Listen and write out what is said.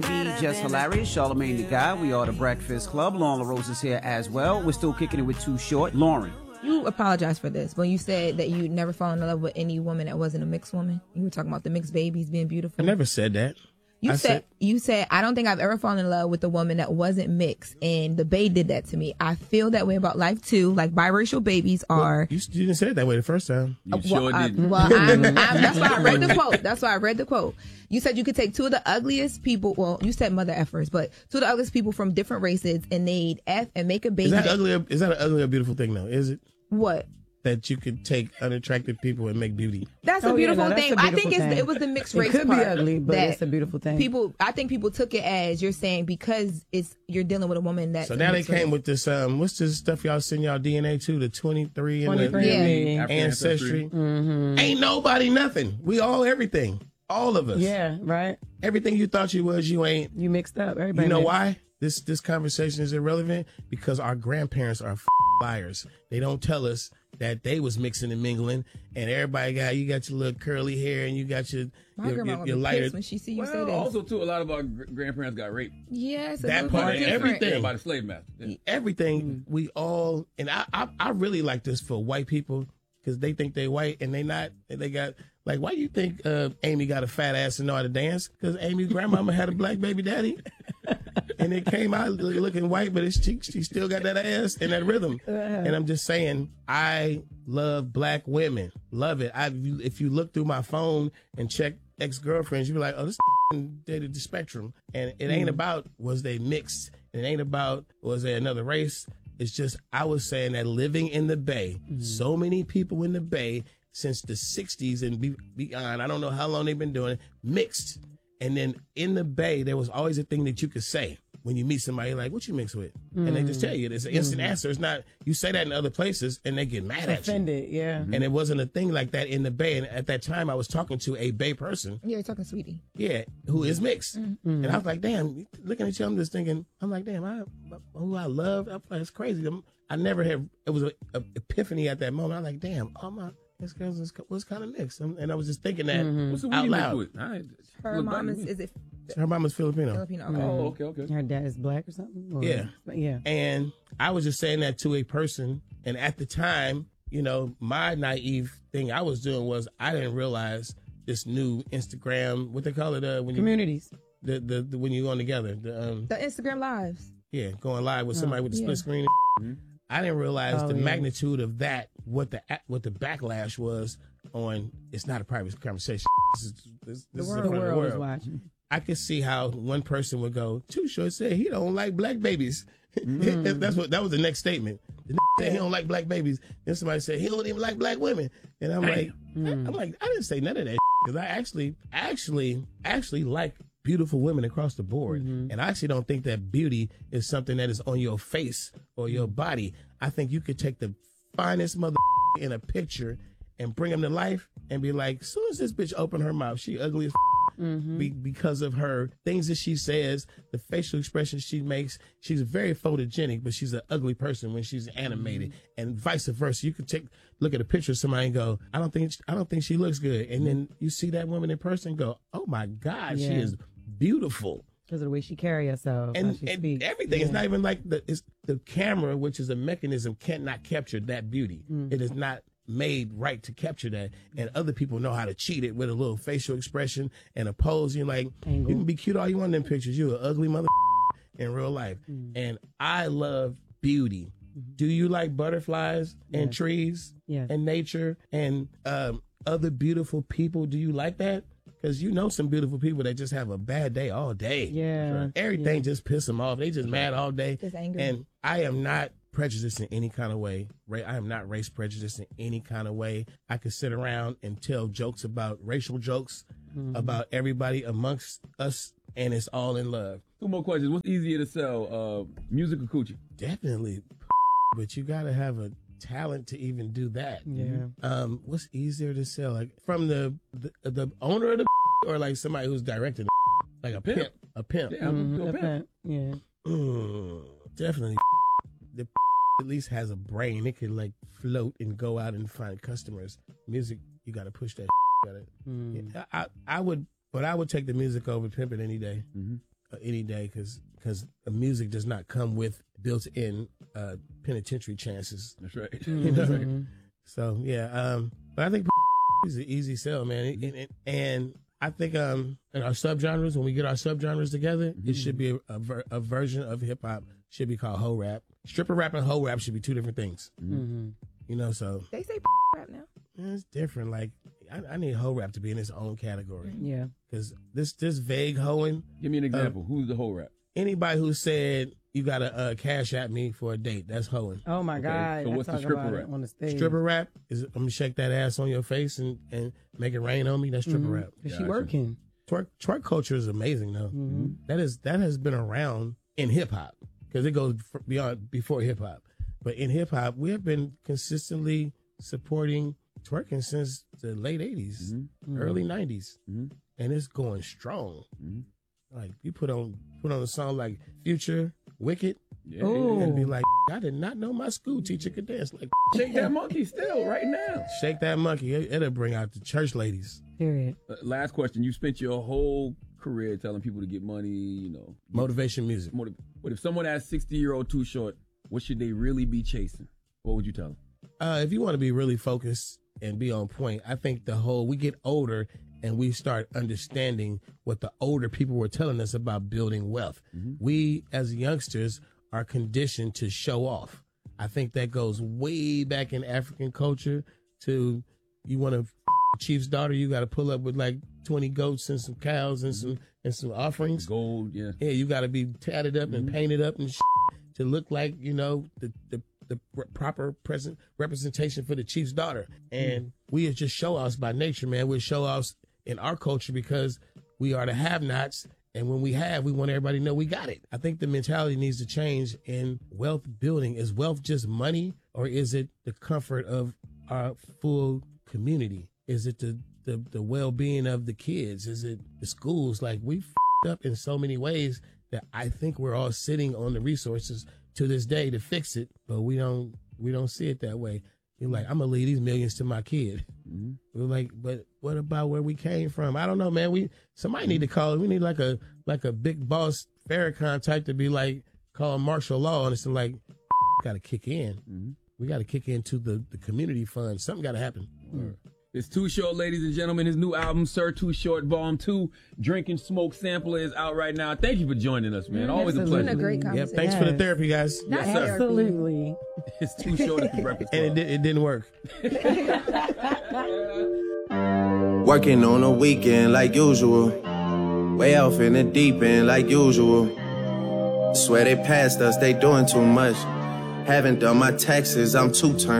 Just hilarious. Charlamagne the Guy. We are the Breakfast Club. Lauren LaRose is here as well. We're still kicking it with Too Short. Lauren. You apologize for this when you said that you never fall in love with any woman that wasn't a mixed woman. You were talking about the mixed babies being beautiful. I never said that. You said I don't think I've ever fallen in love with a woman that wasn't mixed, and the bae did that to me. I feel that way about life too. Like biracial babies are. Well, you didn't say it that way the first time. You sure didn't. That's why I read the quote. That's why I read the quote. You said you could take two of the ugliest people. Well, you said mother effers, but two of the ugliest people from different races, and they'd F and make a baby. Is that ugly? Is that an ugly or beautiful thing though? Is it? What? That you could take unattractive people and make beauty. That's a beautiful thing. I think it was the mixed race part. It could be ugly, but it's a beautiful thing. I think people took it as you're saying because you're dealing with a woman that. So now they came with this. What's this stuff y'all send y'all DNA to? The 23 and the ancestry. Mm-hmm. Ain't nobody nothing. We all everything. All of us. Yeah, right. Everything you thought you was, you ain't. You mixed up. Everybody. You know why? This conversation is irrelevant because our grandparents are liars. They don't tell us that they was mixing and mingling, and everybody you got your little curly hair, and you got your lighter. When she see you say that. Also, too, a lot of our grandparents got raped. Yes, that part of everything by the slave master. Yeah. Everything we all, and I really like this for white people because they think they white and they not. And they got like, why do you think Amy got a fat ass and know how to dance? Because Amy's grandmama had a black baby daddy. And it came out looking white, but she still got that ass and that rhythm. And I'm just saying, I love black women. Love it. If you look through my phone and check ex-girlfriends, you be like, oh, this dated the spectrum. And it ain't about was they mixed. It ain't about was there another race. It's just I was saying that living in the Bay, so many people in the Bay since the 60s and beyond, I don't know how long they've been doing it, mixed. And then in the Bay, there was always a thing that you could say when you meet somebody, like, what you mix with? And they just tell you. It's an instant answer. It's not, you say that in other places and they get mad at you. Offended, yeah. And it wasn't a thing like that in the Bay. And at that time, I was talking to a Bay person. Yeah, you're talking Sweetie. Yeah, who is mixed. And I was like, damn, looking at you, I'm just thinking, damn, who I love, I was like, it's crazy. I never had, it was an epiphany at that moment. I was like, damn, this girl was kind of mixed. And I was just thinking that out loud. Her mom is her mom is Filipino. Okay. Oh, okay. Her dad is black or something? Or, yeah. And I was just saying that to a person. And at the time, my naive thing I was doing was I didn't realize this new Instagram, what they call it? When communities. The when you go together. The Instagram lives. Yeah, going live with somebody with the split screen. I didn't realize the magnitude of that, what the backlash was on. It's not a private conversation. This the is world is watching. I could see how one person would go, Too Short said he don't like black babies. That was the next statement. The said he don't like black babies. Then somebody said he don't even like black women. And I'm like, I didn't say none of that because I actually like beautiful women across the board. And I actually don't think that beauty is something that is on your face or your body. I think you could take the finest mother in a picture and bring them to life and be like, as soon as this bitch open her mouth, she ugly as because of her things that she says, the facial expressions she makes. She's very photogenic, but she's an ugly person when she's animated, and vice versa. You could look at a picture of somebody and go, I don't think she looks good, and then you see that woman in person and go, oh my God, she is beautiful. Because of the way she carry herself and everything. It's not even like the camera, which is a mechanism, cannot capture that beauty. It is not made right to capture that, and other people know how to cheat it with a little facial expression and a pose. You're like, you can be cute all you want in them pictures. You're an ugly mother in real life. And I love beauty. Do you like butterflies and trees and nature and other beautiful people? Do you like that? Because some beautiful people that just have a bad day all day. Yeah. Everything just piss them off. They just mad all day. Just angry. And I am not prejudiced in any kind of way. I am not race prejudiced in any kind of way. I could sit around and tell jokes about racial jokes about everybody amongst us, and it's all in love. Two more questions. What's easier to sell, music or coochie? Definitely, but you got to have a talent to even do that. Yeah. What's easier to sell, like from the owner of the or like somebody who's directing like a pimp? A pimp. Yeah, a pimp. Yeah. Definitely. The at least has a brain. It can like float and go out and find customers. Music, you got to push that. I would take the music over pimping any day. any day because the music does not come with built-in penitentiary chances. That's right. You know? So yeah, but I think is an easy sell, man. And I think in our subgenres, when we get our subgenres together, it should be a version of hip hop. Should be called hoe rap. Stripper rap and hoe rap should be two different things. You know, so They say rap now. it's different. Like I need hoe rap to be in its own category. Yeah. Because this vague hoeing. Give me an example. Who's the whole rap? Anybody who said you gotta cash at me for a date, that's hoeing. Oh my God. so I what's the talk stripper about it rap? on the stage. Stripper rap is I'm gonna shake that ass on your face and make it rain on me. That's stripper rap. Is she Gotcha. working? Twerk culture is amazing though. That has been around in hip hop because it goes before hip hop. But in hip hop, we have been consistently supporting twerking since the late '80s, early '90s, and it's going strong. Like you put on a song like Future, Wicked, Yeah. and be like, I did not know my school teacher could dance like. Shake that monkey still right now. Shake that monkey. It'll bring out the church ladies. Period. Last question. You spent your whole career telling people to get money, you know. Motivation music. But if someone asked 60-year-old Too Short, what should they really be chasing? What would you tell them? If you want to be really focused and be on point, I think we get older and we start understanding what the older people were telling us about building wealth. We, as youngsters, are conditioned to show off. I think that goes way back in African culture to you want to chief's daughter, you got to pull up with like 20 goats and some cows and some offerings. Gold, yeah. Yeah, you got to be tatted up and painted up and to look like, you know, the proper representation for the chief's daughter. And we are just show-offs by nature, man. We're show-offs in our culture because we are the have-nots. And when we want everybody to know we got it. I think the mentality needs to change in wealth building. Is wealth just money, or is it the comfort of our full community? Is it the well-being of the kids? Is it the schools? Like, we f***ed up in so many ways that I think we're all sitting on the resources to this day to fix it, but we don't see it that way. You're like, I'm gonna leave these millions to my kid. We're like, but what about where we came from? I don't know, man. Somebody need to call. We need like a big boss Farrakhan type to be like call martial law on us and like got to kick in. We got to kick into the community fund. Something got to happen. It's Too Short, ladies and gentlemen. His new album, Sir Too Short, Volume 2, Drink and Smoke Sampler, is out right now. Thank you for joining us, man. Always a It's been pleasure. a great Yeah, conversation. thanks for the therapy, guys. Not Yes, sir. therapy. Absolutely. It's Too Short at the Breakfast Club. And it didn't work. Working on a weekend like usual. Way off in the deep end like usual. Swear they passed us, they doing too much. Haven't done my taxes, I'm too turned.